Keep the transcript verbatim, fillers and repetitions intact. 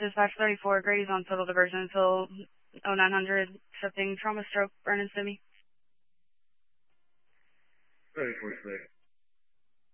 Dispatch thirty-four, Grady's on total diversion until oh nine hundred, accepting trauma, stroke, burn, and stimmy. thirty-four, six.